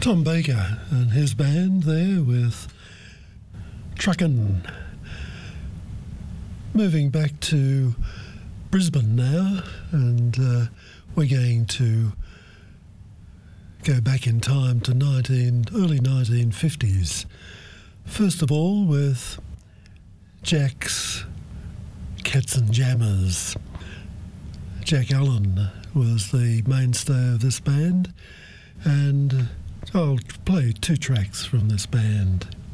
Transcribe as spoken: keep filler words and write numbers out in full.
Tom Baker and his band there with Truckin'. Moving back to Brisbane now, and uh, we're going to go back in time to nineteen early nineteen fifties. First of all with Jack's Cats and Jammers. Jack Allen was the mainstay of this band, and I'll play two tracks from this band.